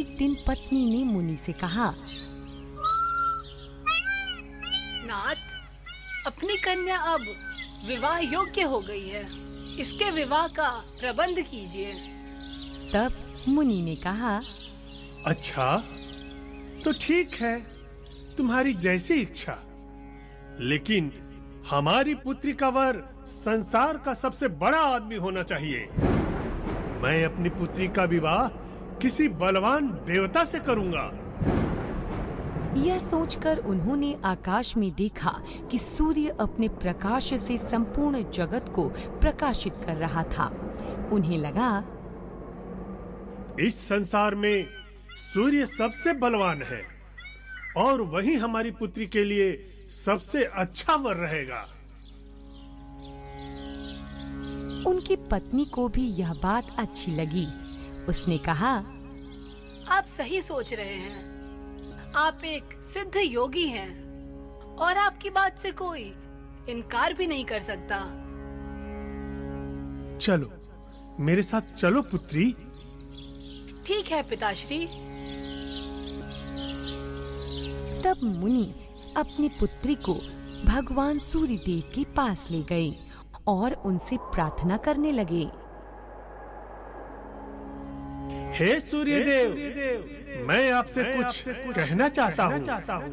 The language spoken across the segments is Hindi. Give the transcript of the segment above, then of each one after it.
एक दिन पत्नी ने मुनि से कहा, नाथ, अपनी कन्या अब विवाह योग्य हो गई है, इसके विवाह का प्रबंध कीजिए। तब मुनि ने कहा, अच्छा तो ठीक है, तुम्हारी जैसी इच्छा, लेकिन हमारी पुत्री का वर संसार का सबसे बड़ा आदमी होना चाहिए। मैं अपनी पुत्री का विवाह किसी बलवान देवता से करूंगा। यह सोचकर उन्होंने आकाश में देखा कि सूर्य अपने प्रकाश से संपूर्ण जगत को प्रकाशित कर रहा था। उन्हें लगा, इस संसार में सूर्य सबसे बलवान है और वही हमारी पुत्री के लिए सबसे अच्छा वर रहेगा। उनकी पत्नी को भी यह बात अच्छी लगी। उसने कहा, आप सही सोच रहे हैं। आप एक सिद्ध योगी हैं और आपकी बात से कोई इनकार भी नहीं कर सकता। चलो, मेरे साथ चलो पुत्री। ठीक है पिताश्री। तब मुनि अपनी पुत्री को भगवान सूर्य देव के पास ले गए और उनसे प्रार्थना करने लगे। हे सूर्य देव, मैं आपसे कुछ कहना चाहता हूँ।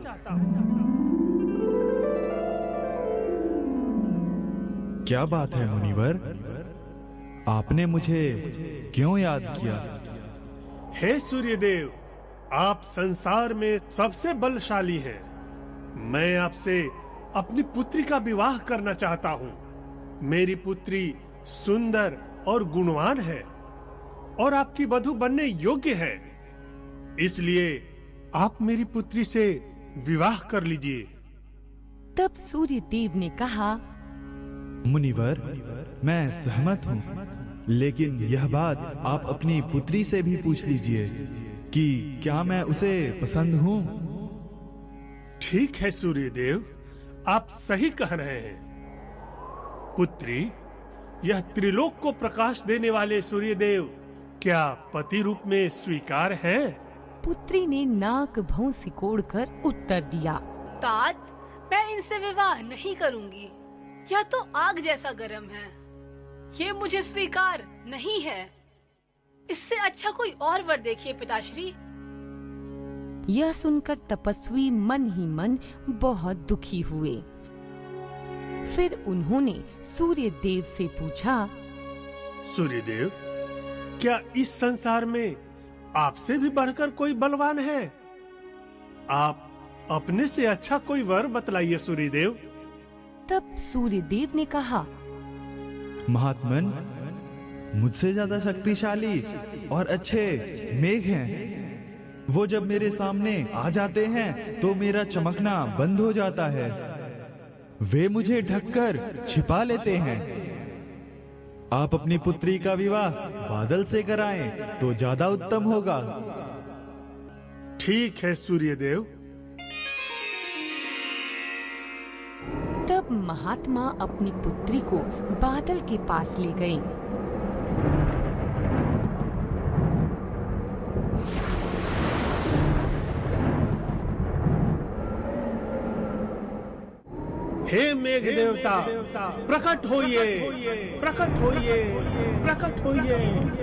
क्या बात है मुनिवर? आपने मुझे क्यों याद किया? हे सूर्य देव, आप संसार में सबसे बलशाली हैं। मैं आपसे अपनी पुत्री का विवाह करना चाहता हूँ। मेरी पुत्री सुंदर और गुणवान है और आपकी वधू बनने योग्य है, इसलिए आप मेरी पुत्री से विवाह कर लीजिए। तब सूर्य देव ने कहा, मुनिवर, मैं सहमत हूँ, लेकिन यह बात आप अपनी पुत्री से भी पूछ लीजिए कि क्या मैं उसे पसंद हूँ। ठीक है सूर्य देव, आप सही कह रहे हैं। पुत्री, यह त्रिलोक को प्रकाश देने वाले सूर्य देव क्या पति रूप में स्वीकार है? पुत्री ने नाक भौं सिकोड़कर उत्तर दिया, तात, मैं इनसे विवाह नहीं करूंगी। यह तो आग जैसा गर्म है, ये मुझे स्वीकार नहीं है। इससे अच्छा कोई और वर देखिए पिताश्री। यह सुनकर तपस्वी मन ही मन बहुत दुखी हुए। फिर उन्होंने सूर्य देव से पूछा, सूर्य देव, क्या इस संसार में आपसे भी बढ़कर कोई बलवान है? आप अपने से अच्छा कोई वर बतलाइए सूर्य देव। तब सूर्य देव ने कहा, महात्मन, मुझसे ज्यादा शक्तिशाली और अच्छे मेघ हैं। वो जब मेरे सामने आ जाते हैं तो मेरा चमकना बंद हो जाता है। वे मुझे ढककर छिपा लेते हैं। आप अपनी पुत्री का विवाह बादल से कराएं तो ज्यादा उत्तम होगा। ठीक है सूर्य देव। तब महात्मा अपनी पुत्री को बादल के पास ले गए। हे मेघ देवता, प्रकट होइए, प्रकट होइए, प्रकट होइए।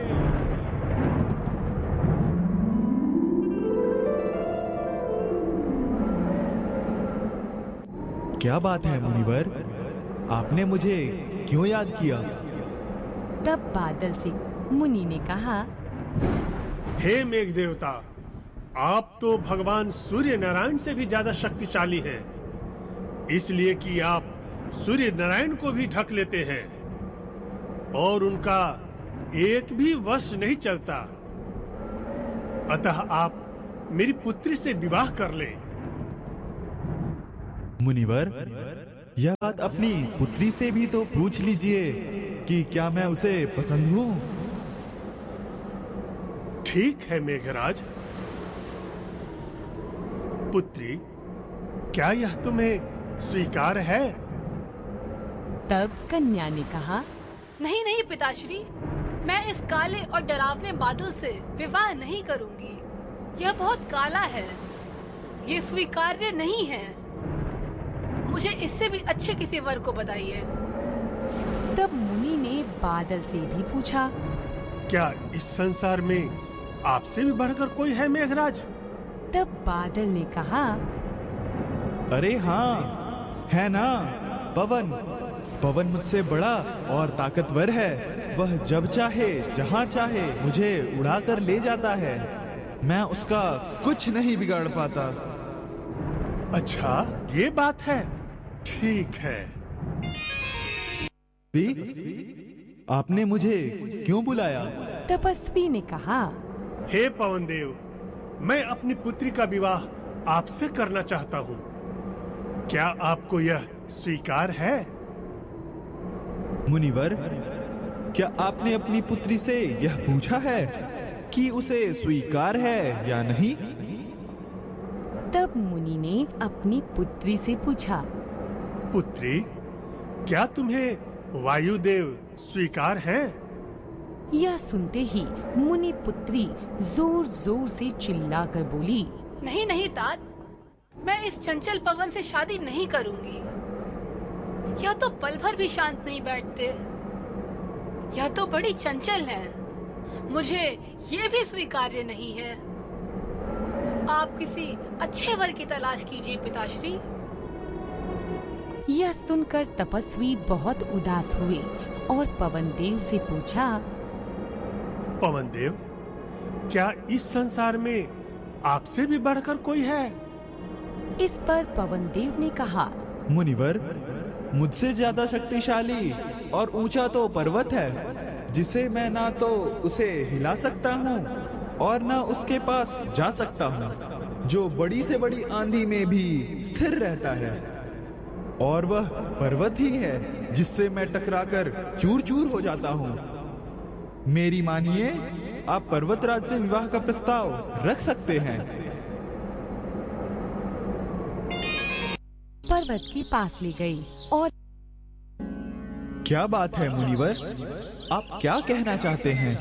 क्या बात है मुनिवर, आपने मुझे क्यों याद किया? तब बादल से मुनि ने कहा, हे मेघ देवता, आप तो भगवान सूर्य नारायण से भी ज्यादा शक्तिशाली हैं, इसलिए कि आप सूर्य नारायण को भी ढक लेते हैं और उनका एक भी वश नहीं चलता। अतः आप मेरी पुत्री से विवाह कर लें। मुनिवर, यह बात अपनी पुत्री से भी तो पूछ लीजिए कि क्या मैं उसे पसंद हूँ। ठीक है मेघराज। पुत्री, क्या यह तुम्हें स्वीकार है? तब कन्या ने कहा, नहीं नहीं पिताश्री, मैं इस काले और डरावने बादल से विवाह नहीं करूंगी। यह बहुत काला है, ये स्वीकार्य नहीं है। मुझे इससे भी अच्छे किसी वर को बताइए। तब मुनि ने बादल से भी पूछा, क्या इस संसार में आपसे भी बढ़कर कोई है मेघराज? तब बादल ने कहा, अरे हाँ, है ना, पवन। पवन मुझसे बड़ा और ताकतवर है। वह जब चाहे जहाँ चाहे मुझे उड़ाकर ले जाता है। मैं उसका कुछ नहीं बिगाड़ पाता। अच्छा, ये बात है। ठीक है। आपने मुझे क्यों बुलाया? तपस्वी ने कहा, हे पवन देव, मैं अपनी पुत्री का विवाह आपसे करना चाहता हूँ। क्या आपको यह स्वीकार है? मुनिवर, क्या आपने अपनी पुत्री से यह पूछा है कि उसे स्वीकार है या नहीं? तब मुनि ने अपनी पुत्री से पूछा, पुत्री, क्या तुम्हें वायुदेव स्वीकार है? यह सुनते ही मुनि पुत्री जोर जोर से चिल्लाकर बोली, नहीं नहीं तात, मैं इस चंचल पवन से शादी नहीं करूंगी। यह तो पल भर भी शांत नहीं बैठते। यह तो बड़ी चंचल है। मुझे ये भी स्वीकार्य नहीं है। आप किसी अच्छे वर की तलाश कीजिए पिताश्री। यह सुनकर तपस्वी बहुत उदास हुए और पवन देव से पूछा, पवन देव, क्या इस संसार में आपसे भी बढ़कर कोई है? इस पर पवन देव ने कहा, मुनिवर, मुझसे ज्यादा शक्तिशाली और ऊंचा तो पर्वत है, जिसे मैं ना तो उसे हिला सकता हूँ और ना उसके पास जा सकता हूँ, जो बड़ी से बड़ी आंधी में भी स्थिर रहता है। और वह पर्वत ही है जिससे मैं टकराकर चूर चूर हो जाता हूँ। मेरी मानिए, आप पर्वतराज से विवाह का प्रस्ताव रख सकते हैं। पर्वत के पास ले गई और क्या बात है मुनिवर, आप क्या कहना चाहते हैं?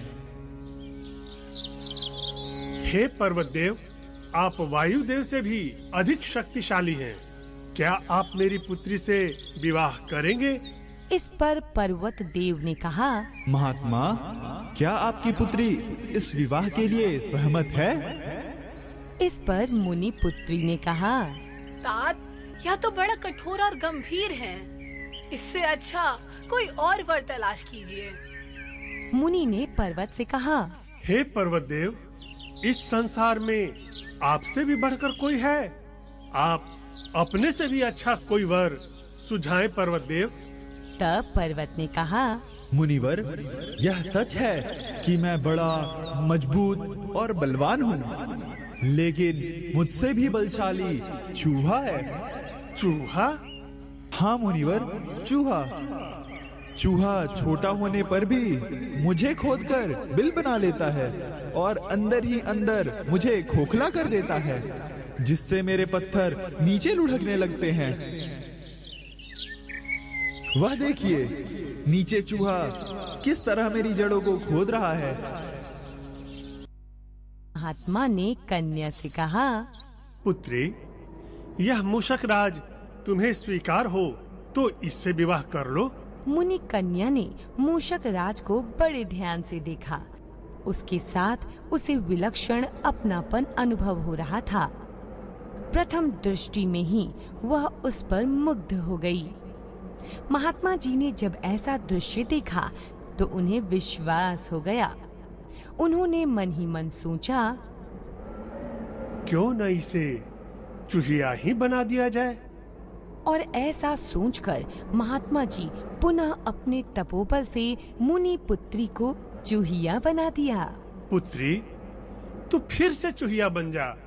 हे पर्वत देव, आप वायुदेव से भी अधिक शक्तिशाली हैं। क्या आप मेरी पुत्री से विवाह करेंगे? इस पर पर्वत देव ने कहा, महात्मा, क्या आपकी पुत्री इस विवाह के लिए सहमत है? इस पर मुनि पुत्री ने कहा, तात, यह तो बड़ा कठोर और गंभीर है। इससे अच्छा कोई और वर तलाश कीजिए। मुनि ने पर्वत से कहा, हे पर्वत देव, इस संसार में आपसे भी बढ़कर कोई है? आप अपने से भी अच्छा कोई वर सुझाएं पर्वत देव। तब पर्वत ने कहा, मुनिवर, यह सच है कि मैं बड़ा मजबूत और बलवान हूँ, लेकिन मुझसे भी बलशाली चूहा है। चूहा? हाँ मुनिवर, चूहा। चूहा छोटा होने पर भी मुझे खोदकर बिल बना लेता है और अंदर ही अंदर मुझे खोखला कर देता है, जिससे मेरे पत्थर नीचे लुढ़कने लगते हैं। वह देखिए, नीचे चूहा किस तरह मेरी जड़ों को खोद रहा है। महात्मा ने कन्या से कहा, पुत्री, यह मूषक राज तुम्हें स्वीकार हो तो इससे विवाह कर लो। मुनि कन्या ने मूषक राज को बड़े ध्यान से देखा। उसके साथ उसे विलक्षण अपनापन अनुभव हो रहा था। प्रथम दृष्टि में ही वह उस पर मुग्ध हो गई। महात्मा जी ने जब ऐसा दृश्य देखा तो उन्हें विश्वास हो गया। उन्होंने मन ही मन सोचा, क्यों न इसे चूहिया ही बना दिया जाए। और ऐसा सोचकर महात्मा जी पुनः अपने तपोबल से मुनि पुत्री को चूहिया बना दिया। पुत्री, तू फिर से चूहिया बन जा।